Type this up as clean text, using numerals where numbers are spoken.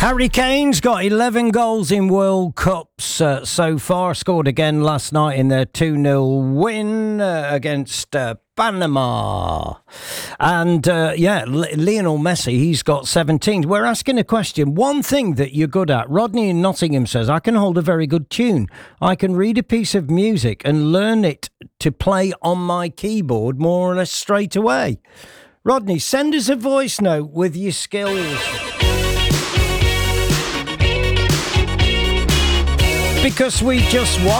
Harry Kane's got 11 goals in World Cups so far. Scored again last night in their 2-0 win against Panama. And, Lionel Messi, he's got 17. We're asking a question. One thing that you're good at. Rodney in Nottingham says, I can hold a very good tune. I can read a piece of music and learn it to play on my keyboard more or less straight away. Rodney, send us a voice note with your skills. Because we just want